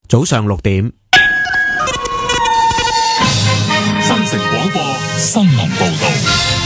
早上6點。 新城廣播新聞報道。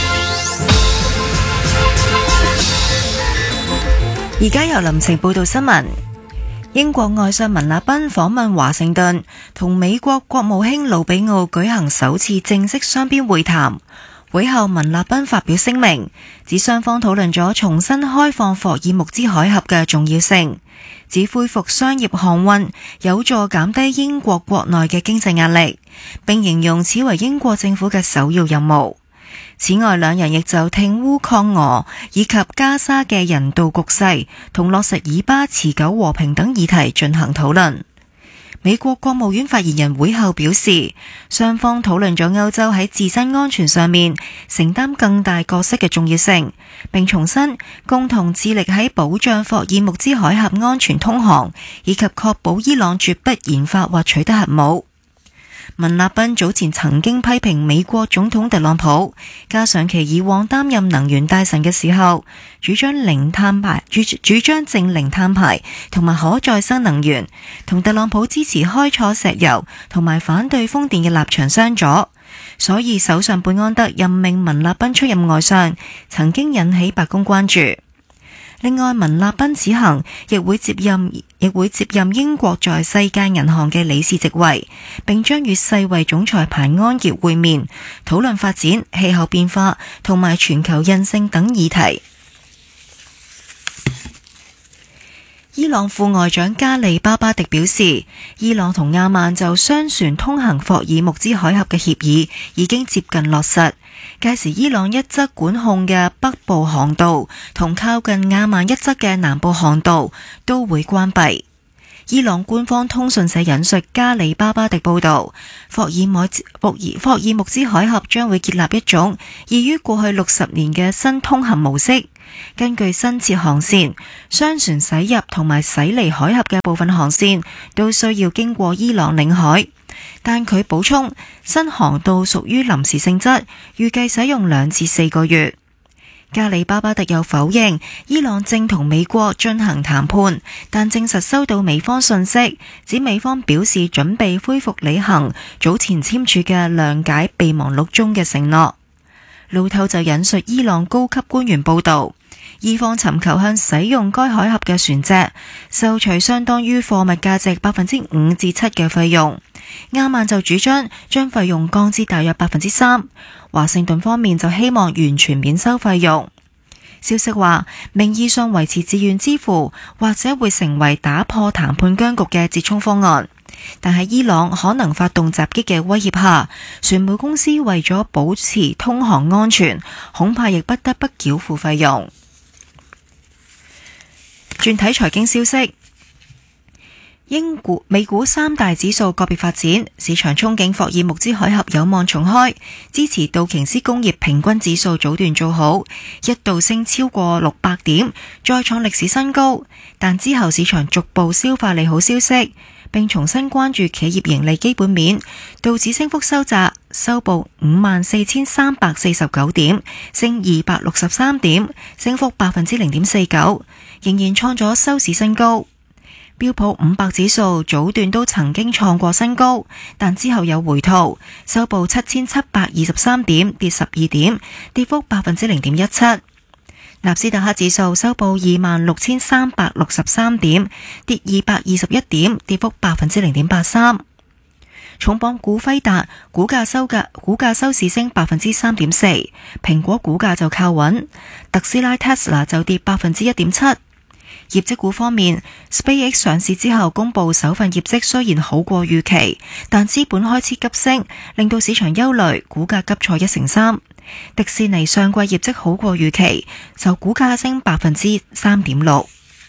而家由林晴報道新聞。英國外相文立彬訪問華盛頓，同美國國務卿魯比奧舉行首次正式雙邊會談。會後，文立彬發表聲明，指雙方討論咗重新開放霍爾木茲海峽嘅重要性，指恢復商業航運有助減低英國國內嘅經濟壓力，並形容此為英國政府嘅首要任務。此外，兩人亦就挺烏抗俄以及加沙嘅人道局勢同落實以巴持久和平等議題進行討論。美國國務院發言人會後表示，雙方討論咗歐洲喺自身安全上面承擔更大角色嘅重要性，並重申共同致力喺保障霍爾木茲海峽安全通航，以及確保伊朗絕不研發或取得核武。文立彬早前曾經批評美國總統特朗普，加上其以往擔任能源大臣嘅時候，主張淨零碳排同埋可再生能源，同特朗普支持開採石油同埋反對風電嘅立場相左，所以首相貝安德任命文立彬出任外相，曾經引起白宮關注。另外，文立彬此行亦會接任英國在世界銀行嘅理事席位，並將與世衛總裁彭安傑會面，討論發展、氣候變化同埋全球韌性等議題。伊朗副外長加里巴巴迪表示，伊朗同阿曼就雙船通行霍爾木茲海峽嘅協議已經接近落實，屆時伊朗一側管控嘅北部航道同靠近阿曼一側嘅南部航道都會關閉。伊朗官方通訊社引述加里巴巴迪報道，霍爾木茲海峽將會建立一種異於過去60年嘅新通行模式。根據新設航線，雙船駛入同埋駛離海峽嘅部分航線都需要經過伊朗領海，但佢補充，新航道屬於臨時性質，預計使用2至4個月。加里巴巴迪又否認伊朗正同美國進行談判，但證實收到美方訊息，指美方表示準備恢復履行早前簽署嘅諒解備忘錄中嘅承諾。路透就引述伊朗高級官員報道，伊方尋求向使用該海峽嘅船隻收取相當於貨物價值5%至7%嘅費用。阿曼就主張將費用降至大約3%，華盛頓方面就希望完全免收費用。消息話，名義上維持自願支付，或者會成為打破談判僵局嘅折衷方案。但喺伊朗可能發動襲擊嘅威脅下，船務公司為咗保持通航安全，恐怕亦不得不繳付費用。轉睇財經消息，美股三大指數個別發展，市場憧憬霍爾木茲海峽有望重開，支持道瓊斯工業平均指數早段做好，一度升超過600點，再創歷史新高。但之後市場逐步消化利好消息，並重新關注企業盈利基本面，道指升幅收窄，收報54,349點，升263點，升幅0.49%，仍然創咗收市新高。標普500指數早段都曾經創過新高，但之後有回吐，收報7,723點，跌12點，跌幅0.17%。納斯達克指數收報26,363點，跌221點，跌幅0.83%。重磅股輝達股價收市升3.4%，蘋果股價就靠穩，特斯拉 Tesla 就跌1.7%。業績股方面 ，SpaceX 上市之後公布首份業績雖然好過預期，但資本開支急升，令到市場憂慮，股價急挫1.3%。迪士尼上季業績好過預期，就股價升3.6%。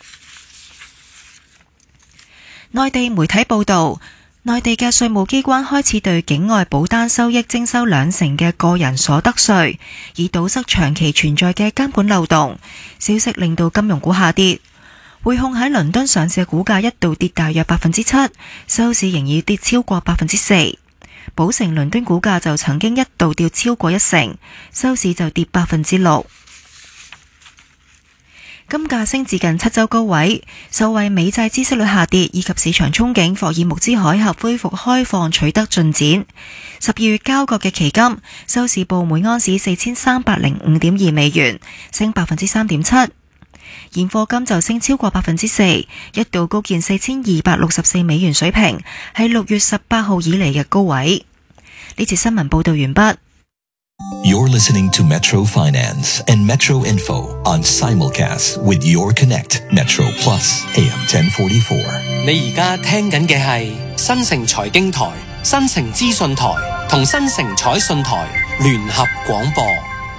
內地媒體報道，內地嘅稅務機關開始對境外保單收益徵收2%嘅個人所得稅，以堵塞長期存在嘅監管漏洞。消息令到金融股下跌。匯控喺倫敦上市嘅股價一度跌大約7%，收市仍然跌超過4%。寶城倫敦股價就曾經一度跌超過1%，收市就跌6%。 金價升至近7週高位，受惠美債孳息率下跌以及市場憧憬霍爾木茲海峽恢復開放取得進展。12月交割嘅期金收市報每盎司4305.2美元，升 3.7%。現貨金就升超過 4%， 一度高見4264美元水平，係6月18號以嚟嘅高位。呢節新聞報道完畢。 You're listening to Metro Finance and Metro Info on simulcast with Your Connect Metro Plus AM 1044。 你而家聽緊嘅係新城財經台、新城資訊台同新城彩訊台聯合廣播。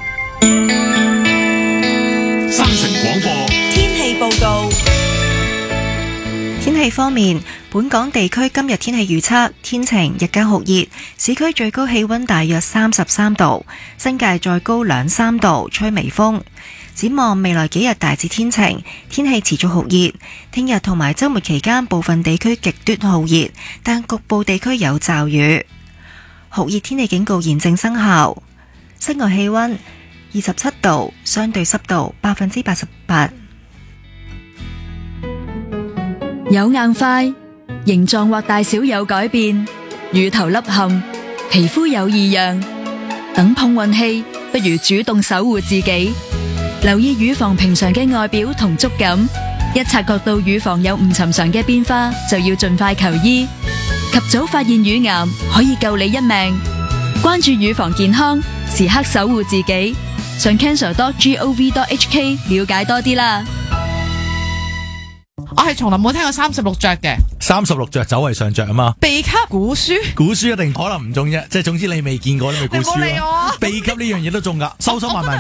新城廣播天氣報告。 天氣方面，本港地區今日天氣預測天晴，日間酷熱，市區最高氣溫大約33度，新界再高2-3度，吹微風。展望未來幾日大致天晴，天氣持續酷熱。聽日同埋週末期間部分地區極端酷熱，但局部地區有驟雨。酷熱天氣警告現正生效。室外氣溫27度，相對濕度88%。 有硬塊，形狀或大小有改變，乳頭凹陷，皮膚有異樣，等碰運氣，不如主動守護自己。留意乳房平常嘅外表同觸感，一察覺到乳房有唔尋常嘅變化，就要盡快求醫。及早發現乳癌，可以救你一命。關注乳房健康，時刻守護自己。上 cancer.gov.hk 了解多啲啦。 我係從來冇聽過36着嘅 36着走為上着啊嘛， 秘笈古書一定可能唔中啫，即係總之你未見過你咪估書咯。秘笈呢樣嘢都中噶，收收埋埋。